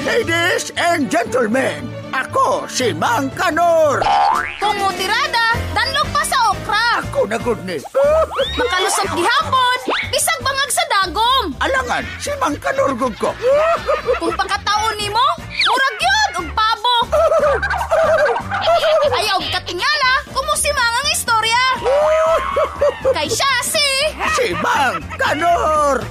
Ladies and gentlemen, ako si Mang Kanor. Kung mutirada, danlog pa sa okra. Ako na good ni. Makalusog gihapon, bisag bangag sa dagom. Alangan, si Mang Kanor gud ko. Kung pagkataon nimo, murag yun og pabo. Ayaw og katingala, kumusimang ang istorya. Kay siya Si Mang Kanor.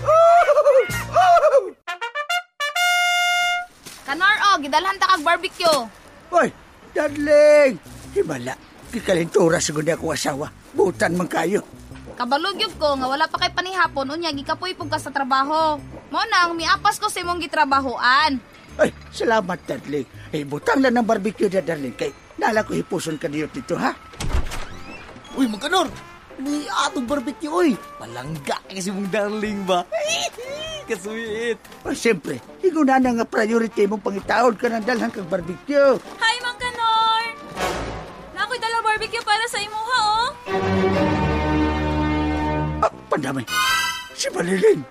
Kanor, gidalhan ta kag barbecue. Hoy, darling. Himala, kikalintura sa gudi akong asawa. Butan man kayo. Kabalugyog ko nga wala pa kay panihapon unya gikapoy pug ka sa trabaho. Mo nang miapas ko sa imong gitrabahoan. Ay, salamat, darling. Butang lang ng barbecue na, darling. Kay nala ko hipuson ka dito, ha? Uy, Mang Kanor! Ni atong barbecue, oy! Palangga kasi mong darling ba? Kasuit! Siyempre, higuna na nga priority mong pangitaon ka ng dalhan kang barbecue. Hi, Mang Kanor! Nakoy dala barbecue para sa imuha, Pandamay. Si Balilin.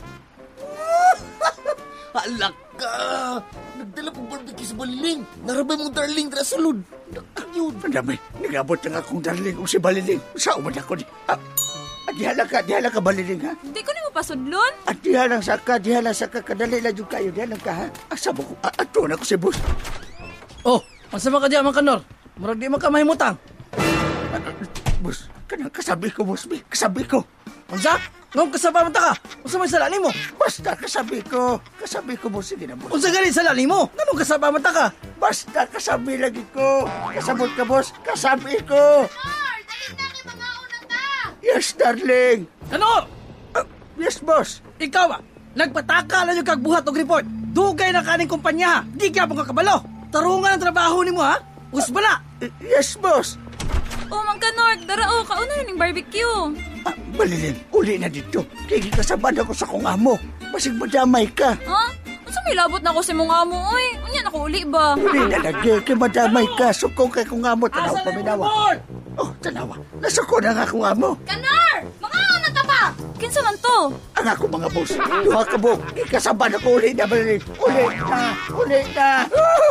Alak ka! Nagdala pong barbecue sa Baliling. Narabay mong darling dara sulod. Nakayod. Pandamay. Nagabot na nga akong darling o si Balilin. Sa umad ako ni. Dihala ka Balilin, ha? Hindi ko nimo pasudlon. At dihalang sa ka. Kadali lang yung kayo. Dihalang ka, ha? Asab ako. Ato na ko si boss. Oh, masama ka diyan, Mang Kanor. Murag di mo ka mahimutang. Boss, kanang kasabi ko, boss. Kasabi ko. Unsa? Ngong kasaba man ta ka? Unsa may salali mo? Basta kasabi ko. Kasabi ko, boss. Sige na, boss. Unsa gali salali mo? Nganong kasaba man ta ka? Basta kasabi lagi ko. Kasabot ka, boss. Kasabi ko. Kanor, dali na kay mga unang ta. Yes, darling. Kanor! Yes, boss. Ikaw ba? Nagpataka lang yung kagbuhat og report. Dugay na kaning kumpanya, ha? Di ka mo kakabalo. Tarungan ang trabaho nimo, ha? Usba na! Yes, boss. Oh, Mang Kanor, dara kauna na ning barbecue. Balilin, uli na dito. Kaya kasabad ako sa kong amo. Basig madamay ka. Ha? Unsa may labot na ko sa imong amo, oy? Unya na ko uli ba? Uli na lagi. Kaya madamay ka. Suko kay kong amo. Tanaw paminawa. Oh, tanawa. Nasuko na nga kong amo. Kanor! Mga unang ta ba? Kinsa man to? Ang ako mga boss. Duha ka buk. Ikasabad ako uli na, Balilin. Uli na.